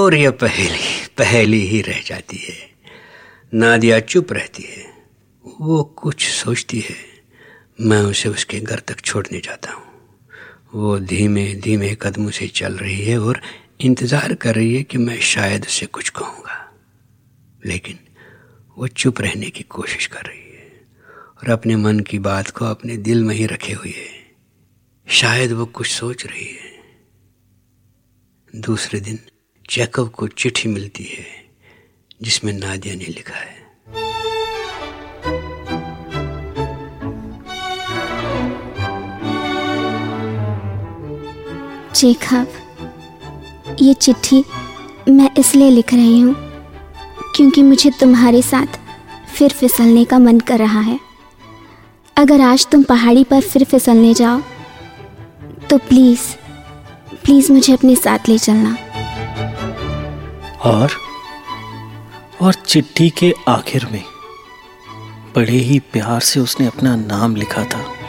और यह पहेली पहेली ही रह जाती है। नादिया चुप रहती है। वो कुछ सोचती है। मैं उसे उसके घर तक छोड़ने जाता हूँ। वो धीमे धीमे कदमों से चल रही है और इंतज़ार कर रही है कि मैं शायद उसे कुछ कहूँगा, लेकिन वो चुप रहने की कोशिश कर रही है और अपने मन की बात को अपने दिल में ही रखे हुए है। शायद वो कुछ सोच रही है। दूसरे दिन जैकब को चिट्ठी मिलती है जिसमें नादिया ने लिखा है, जैकब, ये चिट्ठी मैं इसलिए लिख रही हूँ क्योंकि मुझे तुम्हारे साथ फिर फिसलने का मन कर रहा है। अगर आज तुम पहाड़ी पर फिर फिसलने जाओ तो प्लीज़ प्लीज़ मुझे अपने साथ ले चलना। और चिट्ठी के आखिर में बड़े ही प्यार से उसने अपना नाम लिखा था।